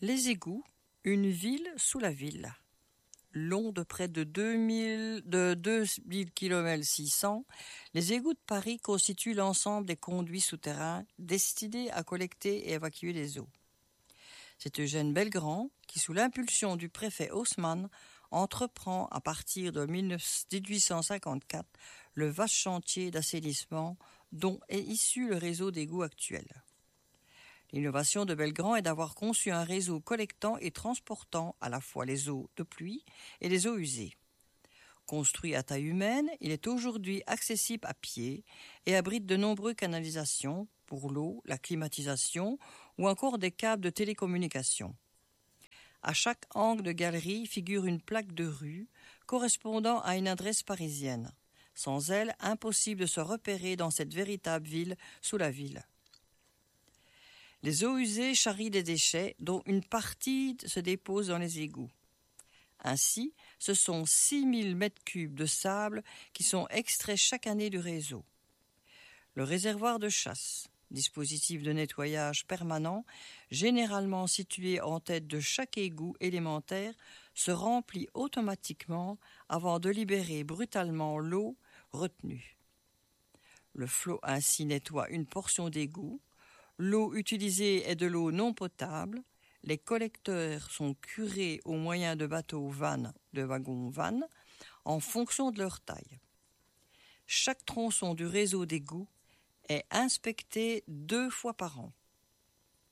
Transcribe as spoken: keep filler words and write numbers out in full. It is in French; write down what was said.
Les égouts, une ville sous la ville. Long de près de deux mille, de deux mille kilomètres six cents, les égouts de Paris constituent l'ensemble des conduits souterrains destinés à collecter et évacuer les eaux. C'est Eugène Belgrand qui, sous l'impulsion du préfet Haussmann, entreprend à partir de dix-huit cent cinquante-quatre le vaste chantier d'assainissement dont est issu le réseau d'égouts actuel. L'innovation de Belgrand est d'avoir conçu un réseau collectant et transportant à la fois les eaux de pluie et les eaux usées. Construit à taille humaine, il est aujourd'hui accessible à pied et abrite de nombreuses canalisations pour l'eau, la climatisation ou encore des câbles de télécommunication. À chaque angle de galerie figure une plaque de rue correspondant à une adresse parisienne. Sans elle, impossible de se repérer dans cette véritable ville sous la ville. Les eaux usées charrient des déchets dont une partie se dépose dans les égouts. Ainsi, ce sont six mille mètres cubes de sable qui sont extraits chaque année du réseau. Le réservoir de chasse, dispositif de nettoyage permanent, généralement situé en tête de chaque égout élémentaire, se remplit automatiquement avant de libérer brutalement l'eau retenue. Le flot ainsi nettoie une portion d'égout. L'eau utilisée est de l'eau non potable. Les collecteurs sont curés au moyen de bateaux-vannes, de wagons-vannes, en fonction de leur taille. Chaque tronçon du réseau d'égouts est inspecté deux fois par an.